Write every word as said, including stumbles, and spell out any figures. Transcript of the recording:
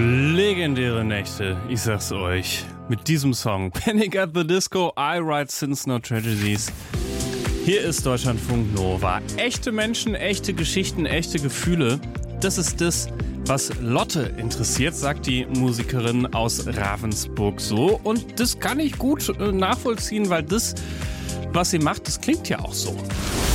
Legendäre Nächte, ich sag's euch. Mit diesem Song Panic at the Disco, I Write Sins Not Tragedies. Hier ist Deutschlandfunk Nova. Echte Menschen, echte Geschichten, echte Gefühle. Das ist das, was Lotte interessiert, sagt die Musikerin aus Ravensburg so. Und das kann ich gut nachvollziehen, weil das, was sie macht, das klingt ja auch so.